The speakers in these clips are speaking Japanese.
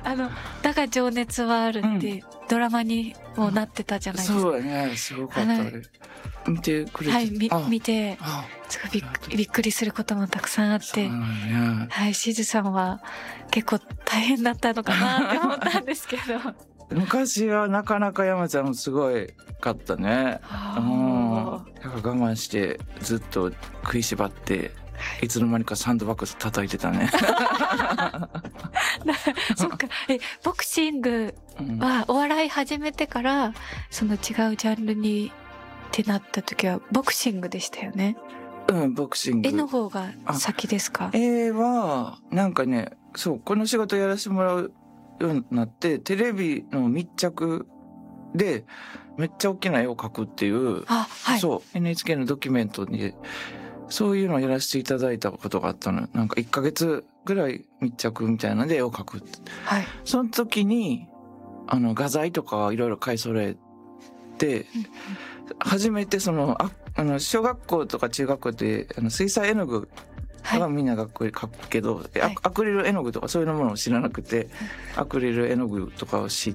だが情熱はあるってドラマにもなってたじゃないですか。 そうだね、すごかったあれ。見てくれて、 はい、見てすごいびっくりすることもたくさんあって、 ね、 はい、しずさんは結構大変だったのかなって思ったんですけど昔はなかなか山ちゃんもすごいかったね。だから我慢してずっと食いしばって、いつの間にかサンドバッグ叩いてたねそっか。ボクシングはお笑い始めてからその違うジャンルにってなった時はボクシングでしたよね。 うん、ボクシング。 絵の方が先ですか？ 絵はなんかね、そう、この仕事やらせてもらうようになって、テレビの密着でめっちゃ大きな絵を描くっていう、 はい、 そう NHK のドキュメントにそういうのをやらせていただいたことがあったの。なんか1ヶ月ぐらい密着みたいなので絵を描くって、 はい、 その時に画材とかいろいろ買い揃えて、初めて小学校とか中学校で水彩絵の具はみんな学校で描くけど、アクリル絵の具とかそういうものを知らなくて、アクリル絵の具とかを知って、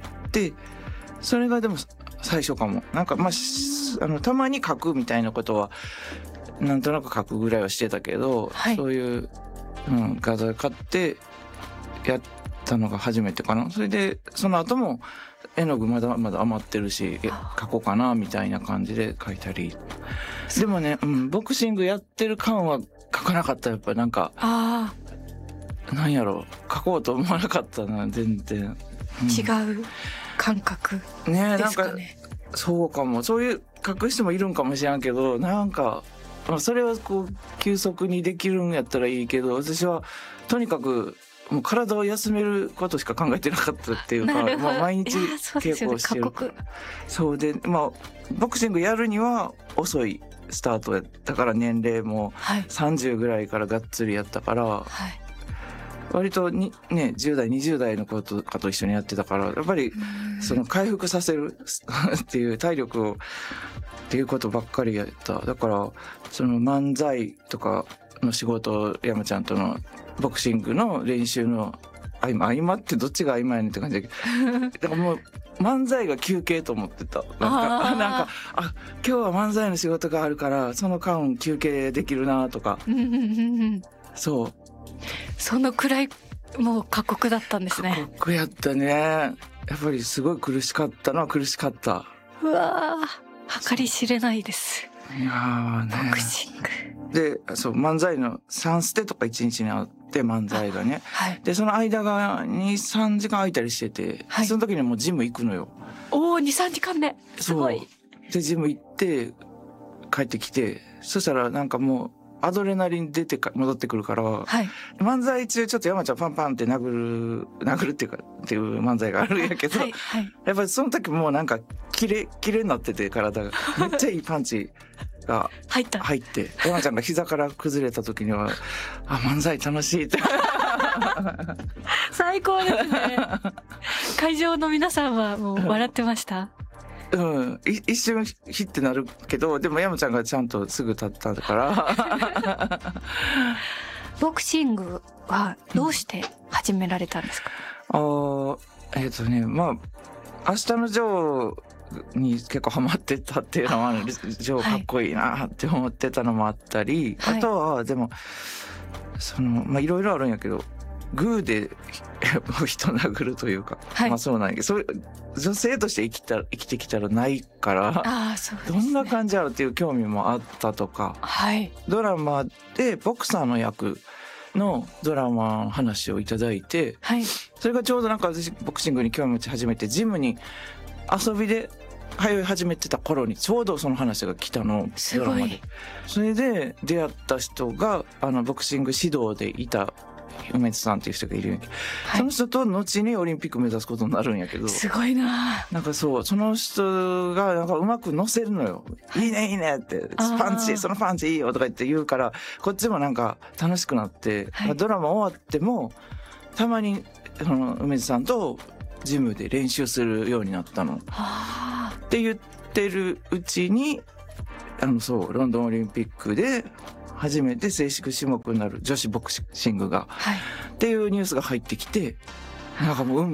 それがでも最初かも。なんかたまに描くみたいなことはなんとなく描くぐらいはしてたけど、そういう、画材買ってやったのが初めてかな。それでその後も絵の具まだまだ余ってるし描こうかなみたいな感じで描いたり。でもね、ボクシングやってる感は描かなかった。やっぱなんかなんやろ、描こうと思わなかったな、全然、 違う感覚ですかね。 なんかそうかも。そういう描く人もいるんかもしれんけど、なんかそれはこう急速にできるんやったらいいけど、私はとにかくもう体を休めることしか考えてなかったっていうか、毎日稽古をしてる。そうで、ボクシングやるには遅いスタートやったから、年齢も30ぐらいからがっつりやったから、割と10代20代の子とかと一緒にやってたから、やっぱりその回復させるっていう体力をっていうことばっかりやった。だからその漫才とかの仕事、山ちゃんとのボクシングの練習の合間ってどっちが合間やねんって感じだけどだからもう漫才が休憩と思ってた。なんか今日は漫才の仕事があるからその間休憩できるなとかそう、 そのくらいもう過酷だったんですね。 過酷やったね。やっぱりすごい苦しかったのは苦しかった。 うわー、計り知れないです。 いやね、 ボクシングで、そう漫才の3ステとか1日にあって漫才がね、でその間が 2,3 時間空いたりしてて、その時にもうジム行くのよ。 おー、 2,3 時間目、すごい。 でジム行って帰ってきて、そしたらなんかもうアドレナリン出て戻ってくるから、漫才中ちょっと山ちゃんパンパンって殴るっていうかっていう漫才があるんやけど、やっぱりその時もうなんかキレになってて、体がめっちゃいいパンチが入って山ちゃんが膝から崩れた時には漫才楽しいって最高ですね。会場の皆さんはもう笑ってました？ 一瞬ヒッてなるけど、でも山ちゃんがちゃんとすぐ立ったからボクシングはどうして始められたんですか？ 明日のジョーに結構ハマってたっていうのもあるんです。ジョーかっこいいなって思ってたのもあったり、あとはでもいろいろあるんやけど、グーで人殴るというか、そうなんやけど、それ女性として生きてきたらないから、どんな感じやろっていう興味もあったとか、ドラマでボクサーの役のドラマの話をいただいて、それがちょうどなんか私ボクシングに興味持ち始めて、ジムに遊びで通い始めてた頃にちょうどその話が来たの、ドラマで。それで出会った人がボクシング指導でいた梅津さんっていう人がいるんやけど、その人と後にオリンピック目指すことになるんやけど、 すごいな。 なんかその人がなんかうまく乗せるのよ。いいねいいねって、そのパンチいいよとか言うから、こっちもなんか楽しくなって、ドラマ終わってもたまに梅津さんとジムで練習するようになったのって言ってるうちに、ロンドンオリンピックで初めて正式種目になる女子ボクシングが、っていうニュースが入ってきて、なんかもう